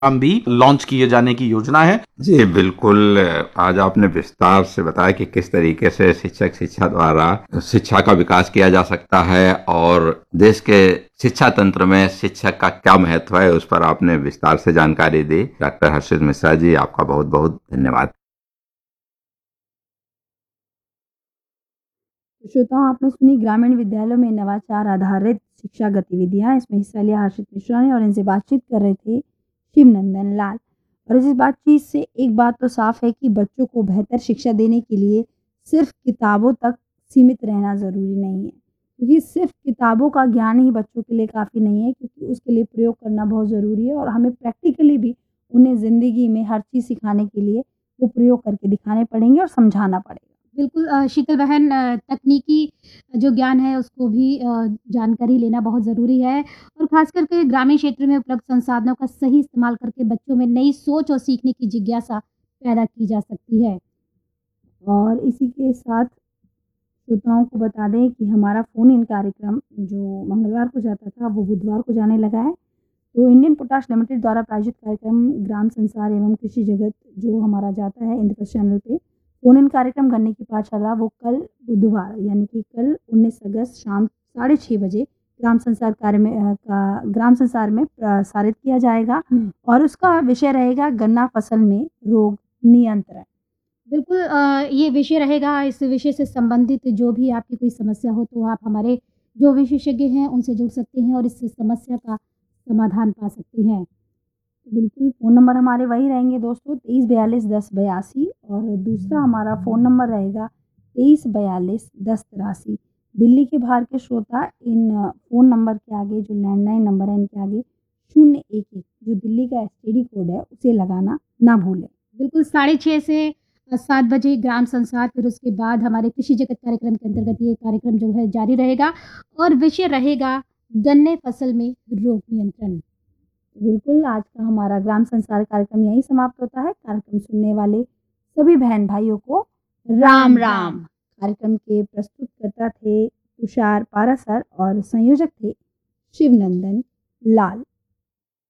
काम भी लॉन्च किए जाने की योजना है। जी बिल्कुल, आज आपने विस्तार से बताया कि किस तरीके से शिक्षा द्वारा शिक्षा का विकास किया जा सकता है और देश के शिक्षा तंत्र में शिक्षक का क्या महत्व है, उस पर आपने विस्तार से जानकारी दी। डॉक्टर हर्षित मिश्रा जी, आपका बहुत बहुत धन्यवाद। तो श्रोताओं, आपने सुनी ग्रामीण विद्यालयों में नवाचार आधारित शिक्षा गतिविधियां। इसमें हिस्सा लिया हर्षित मिश्रा ने और इनसे बातचीत कर रहे थे शिवनंदन लाल। और इस बातचीत से एक बात तो साफ है कि बच्चों को बेहतर शिक्षा देने के लिए सिर्फ किताबों तक सीमित रहना ज़रूरी नहीं है, क्योंकि सिर्फ किताबों का ज्ञान ही बच्चों के लिए काफ़ी नहीं है, क्योंकि उसके लिए प्रयोग करना बहुत ज़रूरी है और हमें प्रैक्टिकली भी उन्हें ज़िंदगी में हर चीज़ सिखाने के लिए वो प्रयोग करके दिखाने पड़ेंगे और समझाना पड़ेगा। बिल्कुल शीतल बहन, तकनीकी जो ज्ञान है उसको भी जानकारी लेना बहुत ज़रूरी है और ख़ास करके ग्रामीण क्षेत्र में उपलब्ध संसाधनों का सही इस्तेमाल करके बच्चों में नई सोच और सीखने की जिज्ञासा पैदा की जा सकती है। और इसी के साथ श्रोताओं को बता दें कि हमारा फ़ोन इन कार्यक्रम जो मंगलवार को जाता था वो बुधवार को जाने लगा है। तो इंडियन पोटाश लिमिटेड द्वारा प्रायोजित कार्यक्रम ग्राम संसार एवं कृषि जगत जो हमारा जाता है इंद्रप्रस्थ चैनल पे, फ़ोन इन कार्यक्रम गन्ने की पाठशाला वो कल बुधवार यानी कि कल 19 अगस्त शाम 6:30 बजे ग्राम संसार में प्रसारित किया जाएगा और उसका विषय रहेगा गन्ना फसल में रोग नियंत्रण। बिल्कुल, ये विषय रहेगा। इस विषय से संबंधित जो भी आपकी कोई समस्या हो तो आप हमारे जो विशेषज्ञ हैं उनसे जुड़ सकते हैं और इस समस्या का समाधान पा सकते हैं। बिल्कुल, फ़ोन नंबर हमारे वही रहेंगे दोस्तों, 23421082 और दूसरा हमारा फ़ोन नंबर रहेगा 23421083। दिल्ली के बाहर के श्रोता इन फ़ोन नंबर के आगे जो लैंडलाइन नंबर है इनके आगे 011 जो दिल्ली का एसटीडी कोड है उसे लगाना ना भूलें। बिल्कुल, 6:30 से 7 बजे ग्राम संसार, फिर उसके बाद हमारे कृषि जगत कार्यक्रम के अंतर्गत ये कार्यक्रम जो है जारी रहेगा और विषय रहेगा गन्ने फसल में रोग नियंत्रण। बिल्कुल, आज का हमारा ग्राम संसार कार्यक्रम यहीं समाप्त होता है। कार्यक्रम सुनने वाले सभी बहन भाइयों को राम राम। कार्यक्रम के प्रस्तुतकर्ता थे तुषार पारासर और संयोजक थे शिवनंदन लाल।